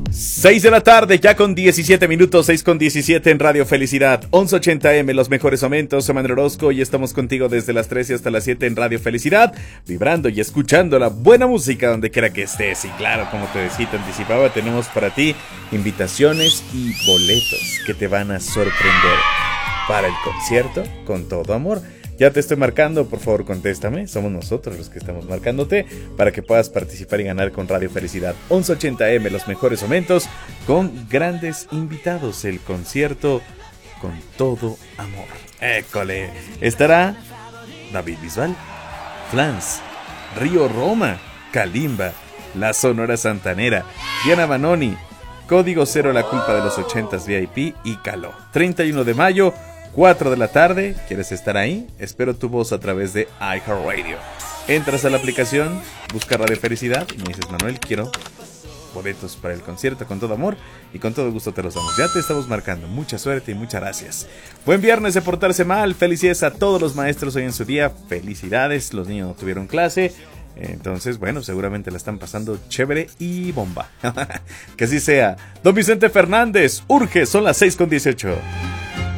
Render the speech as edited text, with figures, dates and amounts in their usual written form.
6 de la tarde, ya con 17 minutos, 6 con 17 en Radio Felicidad, 1180M, los mejores momentos. Soy Manuel Orozco y estamos contigo desde las 13 hasta las 7 en Radio Felicidad, vibrando y escuchando la buena música donde quiera que estés. Y claro, como te decía, te anticipaba, tenemos para ti invitaciones y boletos que te van a sorprender para el concierto Con Todo Amor. Ya te estoy marcando, por favor contéstame, somos nosotros los que estamos marcándote para que puedas participar y ganar con Radio Felicidad. 1180M, los mejores momentos con grandes invitados, el concierto Con Todo Amor. ¡École! Estará David Bisbal, Flans, Río Roma, Kalimba, La Sonora Santanera, Diana Banoni, Código Cero, La Culpa de los 80s VIP y Caló. 31 de mayo, 4 de la tarde, ¿quieres estar ahí? Espero tu voz a través de iHeartRadio. Entras a la aplicación, busca Radio Felicidad y me dices, Manuel, quiero boletos para el concierto Con Todo Amor, y con todo gusto te los damos. Ya te estamos marcando. Mucha suerte y muchas gracias. Buen viernes de portarse mal. Felicidades a todos los maestros hoy en su día. Felicidades, los niños no tuvieron clase. Entonces, bueno, seguramente la están pasando chévere y bomba. Que así sea. Don Vicente Fernández, urge, son las 6 con 18.